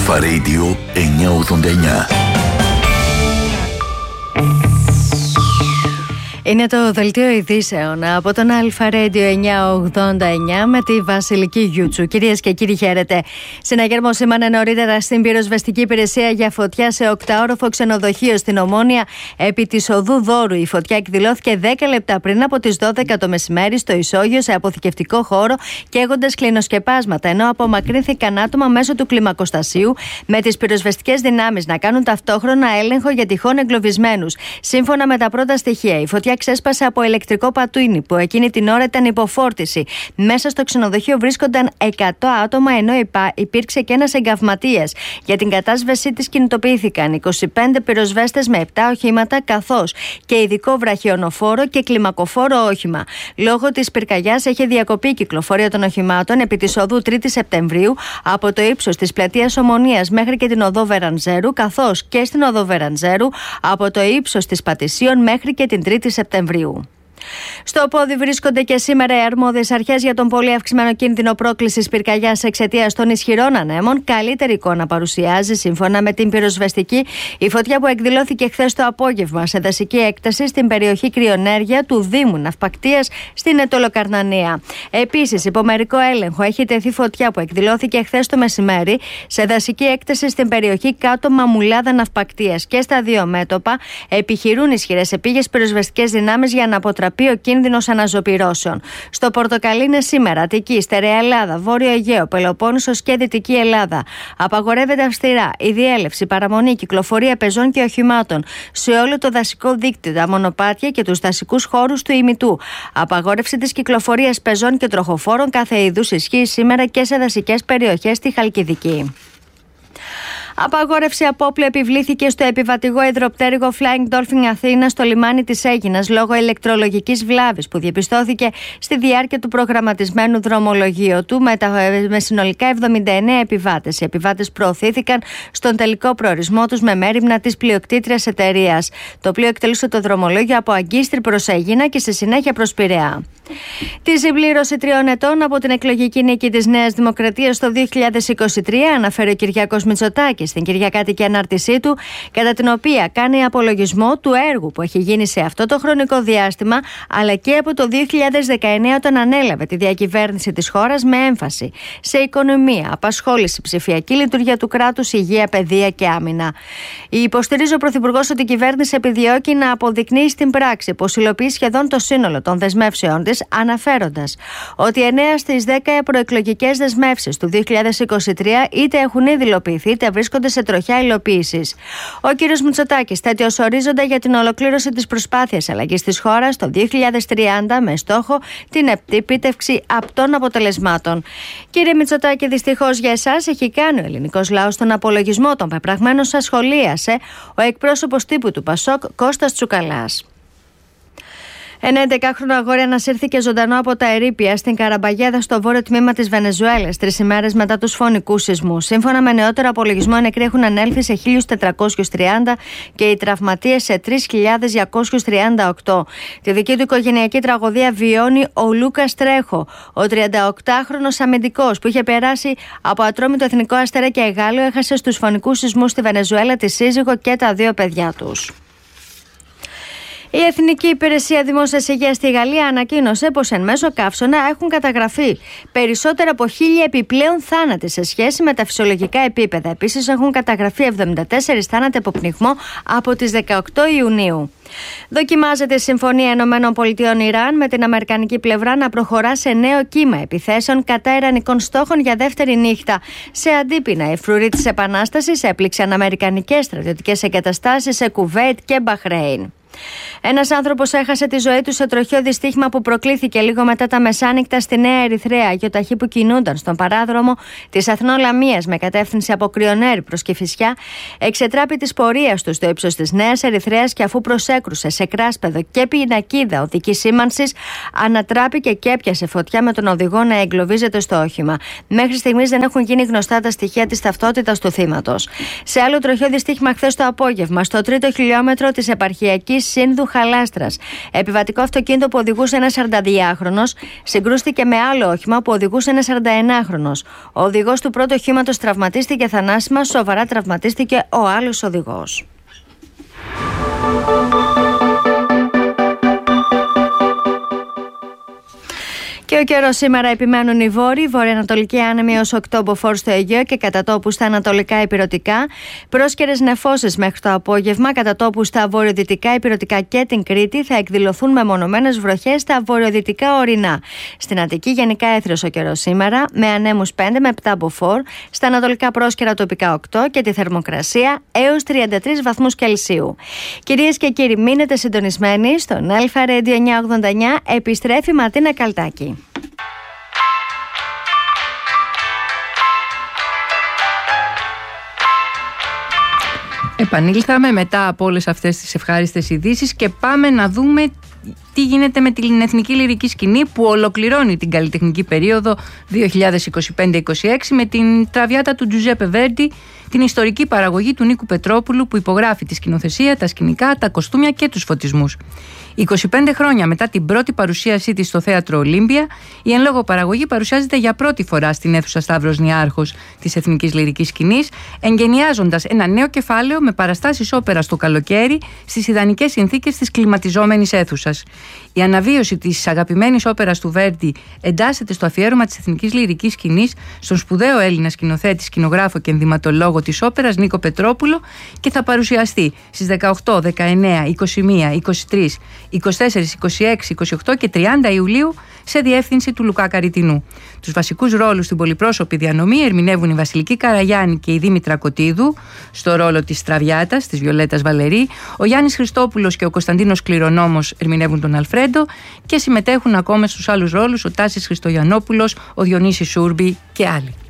Αλφα Radio 989. Είναι το δελτίο ειδήσεων από τον Αλφα Radio 989 με τη Βασιλική Γιούτσου. Κυρίες και κύριοι, χαίρετε. Συναγερμό σήμανε νωρίτερα στην πυροσβεστική υπηρεσία για φωτιά σε 8όροφο ξενοδοχείο στην Ομόνια επί της οδού Δώρου. Η φωτιά εκδηλώθηκε 10 λεπτά πριν από τις 12 το μεσημέρι στο Ισόγειο σε αποθηκευτικό χώρο, καίγοντας κλινοσκεπάσματα, ενώ απομακρύνθηκαν άτομα μέσω του κλιμακοστασίου με τις πυροσβεστικές δυνάμεις να κάνουν ταυτόχρονα έλεγχο για τυχόν εγκλωβισμένους. Σύμφωνα με τα πρώτα στοιχεία, η φωτιά ξέσπασε από ηλεκτρικό πατίνι που εκείνη την ώρα ήταν υποφόρτιση. Μέσα στο ξενοδοχείο βρίσκονταν 100 άτομα, ενώ υπήρξε και ένας εγκαυματίας. Για την κατάσβεσή της κινητοποιήθηκαν 25 πυροσβέστες με 7 οχήματα, καθώς και ειδικό βραχιονοφόρο και κλιμακοφόρο όχημα. Λόγω της πυρκαγιάς έχει διακοπεί η κυκλοφορία των οχημάτων επί της οδού 3η Σεπτεμβρίου από το ύψος της πλατείας Ομονίας μέχρι και την οδό Βεραντζέρου, καθώς και στην οδό Βεραντζέρου από το ύψος της Πατησίων μέχρι και την 3η Σεπτεμβρίου. Στο πόδι βρίσκονται και σήμερα οι αρμόδιες αρχές για τον πολύ αυξημένο κίνδυνο πρόκλησης πυρκαγιάς εξαιτίας των ισχυρών ανέμων. Καλύτερη εικόνα παρουσιάζει, σύμφωνα με την πυροσβεστική, η φωτιά που εκδηλώθηκε χθες το απόγευμα σε δασική έκταση στην περιοχή Κρυονέργεια του Δήμου Ναυπακτίας στην Αιτωλοκαρνανία. Επίσης, υπό μερικό έλεγχο έχει τεθεί φωτιά που εκδηλώθηκε χθες το μεσημέρι σε δασική έκταση στην περιοχή Κάτω Μαμουλάδα Ναυπακτίας. Και στα δύο μέτωπα επιχειρούν ισχυρές επίγειες πυροσβεστικές δυνάμεις για να αποτραπεί ο κίνδυνος αναζωπυρώσεων. Στο Πορτοκαλί είναι σήμερα Αττική, Στερεά Ελλάδα, Βόρειο Αιγαίο, Πελοπόννησος και Δυτική Ελλάδα. Απαγορεύεται αυστηρά η διέλευση, παραμονή, κυκλοφορία πεζών και οχημάτων σε όλο το δασικό δίκτυο, τα μονοπάτια και τους δασικούς χώρους του ημιτού. Απαγόρευση της κυκλοφορίας πεζών και τροχοφόρων κάθε είδους ισχύει σήμερα και σε δασικές περιοχές στη Χαλκιδική. Απαγόρευση απόπλου επιβλήθηκε στο επιβατηγό υδροπτέρυγο Flying Dolphin Αθήνα στο λιμάνι της Αίγινας λόγω ηλεκτρολογικής βλάβης που διαπιστώθηκε στη διάρκεια του προγραμματισμένου δρομολογίου του με συνολικά 79 επιβάτες. Οι επιβάτες προωθήθηκαν στον τελικό προορισμό τους με μέριμνα της πλειοκτήτριας εταιρείας. Το πλοίο εκτελούσε το δρομολόγιο από Αγκίστρι προς Αίγινα και στη συνέχεια προς Πειραιά. Τη συμπλήρωση 3 ετών από την εκλογική νίκη της Νέας Δημοκρατίας το 2023 αναφέρει ο Κυριάκος Μητσοτάκης στην κυριακάτικη ανάρτησή του, κατά την οποία κάνει απολογισμό του έργου που έχει γίνει σε αυτό το χρονικό διάστημα, αλλά και από το 2019 όταν ανέλαβε τη διακυβέρνηση της χώρας με έμφαση σε οικονομία, απασχόληση, ψηφιακή λειτουργία του κράτους, υγεία, παιδεία και άμυνα. Υποστηρίζει ο Πρωθυπουργός ότι η κυβέρνηση επιδιώκει να αποδεικνύει στην πράξη πως υλοποιεί σχεδόν το σύνολο των δεσμεύσεων της, αναφέροντας ότι 9 στις 10 προεκλογικές δεσμεύσεις του 2023 είτε έχουν ήδη υλοποιηθεί είτε βρίσκονται σε τροχιά υλοποίησης. Ο κ. Μητσοτάκης θέτει ως ορίζοντα για την ολοκλήρωση της προσπάθειας αλλαγής της χώρας το 2030 με στόχο την επίτευξη απτών αποτελεσμάτων. Κύριε Μητσοτάκη, δυστυχώς για εσάς έχει κάνει ο ελληνικός λαός τον απολογισμό των πεπραγμένων σας, σχολίασε ο εκπρόσωπος τύπου του Πασόκ Κώστας Τσουκαλάς. Ένα 11χρονο αγόρι ανασύρθηκε ζωντανό από τα ερείπια στην Καραμπαγέδα στο βόρειο τμήμα της Βενεζουέλας 3 ημέρες μετά τους φωνικούς σεισμούς. Σύμφωνα με νεότερο απολογισμό, οι νεκροί έχουν ανέλθει σε 1.430 και οι τραυματίες σε 3.238. Τη δική του οικογενειακή τραγωδία βιώνει ο Λούκας Τρέχο, ο 38χρονος αμυντικός που είχε περάσει από Ατρόμητο Εθνικό Αστέρα και Εγάλεο, έχασε στους φωνικούς σεισμούς στη Βενεζουέλα τη σύζυγο και τα 2 παιδιά τους. Η Εθνική Υπηρεσία Δημόσιας Υγείας στη Γαλλία ανακοίνωσε πως εν μέσω καύσωνα έχουν καταγραφεί περισσότερα από 1.000 επιπλέον θάνατοι σε σχέση με τα φυσιολογικά επίπεδα. Επίσης έχουν καταγραφεί 74 θάνατοι από πνιγμό από τις 18 Ιουνίου. Δοκιμάζεται η Συμφωνία ΗΠΑ-Ιράν με την αμερικανική πλευρά να προχωρά σε νέο κύμα επιθέσεων κατά ιρανικών στόχων για δεύτερη νύχτα. Σε αντίπεινα, η φρουρή της Επανάστασης έπληξαν αμερικανικές στρατιωτικές εγκαταστάσεις σε Κουβέιτ και Μπαχρέιν. Ένας άνθρωπος έχασε τη ζωή του σε τροχαίο δυστύχημα που προκλήθηκε λίγο μετά τα μεσάνυχτα στη Νέα Ερυθρέα. Γιοταχή που κινούνταν στον παράδρομο της Αθνό Λαμίας με κατεύθυνση από Κρυονέρη προς Κηφισιά εξετράπη της πορείας του στο ύψος της Νέας Ερυθρέας και αφού προσέκρουσε σε κράσπεδο και πινακίδα οδικής σήμανσης, ανατράπηκε και έπιασε φωτιά με τον οδηγό να εγκλωβίζεται στο όχημα. Μέχρι στιγμής δεν έχουν γίνει γνωστά τα στοιχεία της ταυτότητας του θύματος. Σε άλλο τροχαίο δυστύχημα χθες το απόγευμα, στο 3ο χιλιόμετρο της επαρχιακής Αττικής Σύνδου Χαλάστρας. Επιβατικό αυτοκίνητο που οδηγούσε ένας 42χρονος συγκρούστηκε με άλλο όχημα που οδηγούσε ένας 41χρονος. Ο οδηγός του πρώτου οχήματος τραυματίστηκε θανάσιμα, σοβαρά τραυματίστηκε ο άλλος οδηγός. Και ο καιρός σήμερα επιμένουν οι βόρειοι, βορειοανατολικοί άνεμοι έως 8 μποφόρ στο Αιγαίο και κατά τόπου στα ανατολικά ηπειρωτικά. Πρόσκαιρες νεφώσεις μέχρι το απόγευμα, κατά τόπου στα βορειοδυτικά ηπειρωτικά και την Κρήτη θα εκδηλωθούν μεμονωμένες βροχές στα βορειοδυτικά ορεινά. Στην Αττική γενικά έθριος ο καιρός σήμερα, με ανέμους 5 με 7 μποφόρ, στα ανατολικά πρόσκαιρα τοπικά 8 και τη θερμοκρασία έως 33 βαθμούς Κελσίου. Κυρίες και κύριοι, μείνετε συντονισμένοι στον Αλφα Radio 989, επιστρέφει Ματίνα Καλτάκη. Επανήλθαμε μετά από όλες αυτές τις ευχάριστες ειδήσεις και πάμε να δούμε τι γίνεται με την εθνική λυρική σκηνή που ολοκληρώνει την καλλιτεχνική περίοδο 2025-26 με την Τραβιάτα του Τζουζέπε Βέρντι, την ιστορική παραγωγή του Νίκου Πετρόπουλου που υπογράφει τη σκηνοθεσία, τα σκηνικά, τα κοστούμια και τους φωτισμούς. 25 χρόνια μετά την πρώτη παρουσίασή της στο Θέατρο Ολύμπια, η εν λόγω παραγωγή παρουσιάζεται για πρώτη φορά στην αίθουσα Σταύρος Νιάρχος της Εθνικής Λυρικής Σκηνής, εγκαινιάζοντας ένα νέο κεφάλαιο με παραστάσεις όπερας το καλοκαίρι στις ιδανικές συνθήκες της κλιματιζόμενης αίθουσας. Η αναβίωση της αγαπημένης όπερας του Βέρντι εντάσσεται στο αφιέρωμα της Εθνικής Λυρικής Σκηνής στον σπουδαίο Έλληνα σκηνοθέτη, σκηνογράφο και ενδυματολόγο της όπερας Νίκο Πετρόπουλο και θα παρουσιαστεί στις 18, 19, 21, 23, 24, 26, 28 και 30 Ιουλίου σε διεύθυνση του Λουκά Καριτινού. Τους βασικούς ρόλους στην πολυπρόσωπη διανομή ερμηνεύουν η Βασιλική Καραγιάννη και η Δήμητρα Κωτίδου στο ρόλο της Τραβιάτας, της Βιολέτας Βαλερή, ο Γιάννης Χριστόπουλος και ο Κωνσταντίνος Κληρονόμος ερμηνεύουν τον Αλφρέντο και συμμετέχουν ακόμα στους άλλους ρόλους ο Τάσης Χριστογιαννόπουλος, ο Διονύσης Σούρμπη και άλλοι.